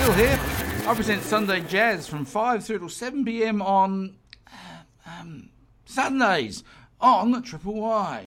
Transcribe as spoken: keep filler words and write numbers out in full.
Neil here. I present Sunday Jazz from five through till seven p m on uh, um, Sundays on Triple Y.